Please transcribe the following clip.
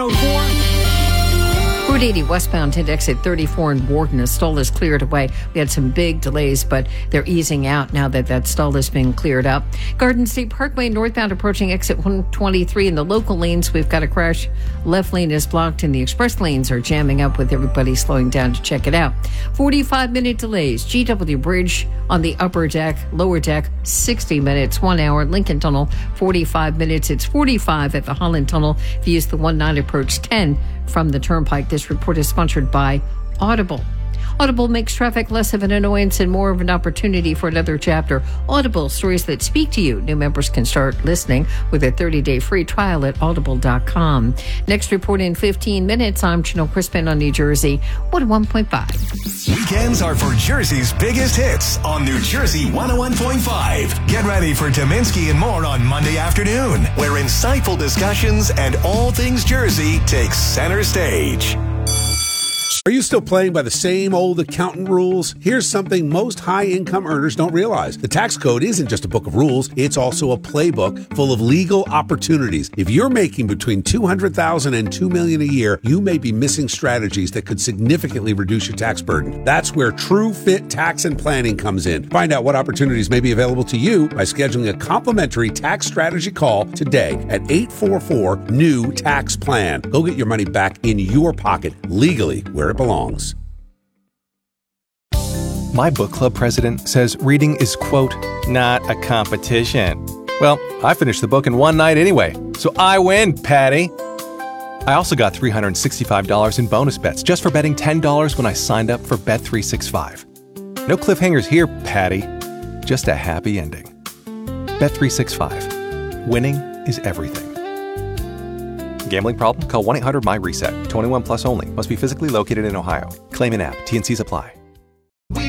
Route 80 westbound into exit 34 in Warden. A stall is cleared away. We had some big delays, but they're easing out now that stall has been cleared up. Garden State Parkway northbound approaching exit 123 in the local lanes. We've got a crash. Left lane is blocked and the express lanes are jamming up with everybody slowing down to check it out. 45-minute delays. GW Bridge on the upper deck, lower deck, 60 minutes, 1 hour. Lincoln Tunnel, 45 minutes. It's 45 at the Holland Tunnel. If you use the 19 approach, 10 from the Turnpike. This report is sponsored by Audible. Audible makes traffic less of an annoyance and more of an opportunity for another chapter. Audible, stories that speak to you. New members can start listening with a 30-day free trial at audible.com. Next report in 15 minutes. I'm Janelle Crispin on New Jersey 101.5. Weekends are for Jersey's biggest hits on New Jersey 101.5. Get ready for Dominski and more on Monday afternoon, where insightful discussions and all things Jersey take center stage. Are you still playing by the same old accountant rules? Here's something most high-income earners don't realize. The tax code isn't just a book of rules, it's also a playbook full of legal opportunities. If you're making between $200,000 and $2 million a year, you may be missing strategies that could significantly reduce your tax burden. That's where True Fit Tax and Planning comes in. Find out what opportunities may be available to you by scheduling a complimentary tax strategy call today at 844-NEW-TAX-PLAN. Go get your money back in your pocket legally where it belongs. My book club president says reading is, quote, not a competition. Well, I finished the book in one night anyway, so I win, Patty. I also got $365 in bonus bets just for betting $10 when I signed up for Bet365. No cliffhangers here, Patty. Just a happy ending. Bet365. Winning is everything. Gambling problem? Call 1-800-MY-RESET. 21 plus only. Must be physically located in Ohio. Claim in app. T&Cs apply.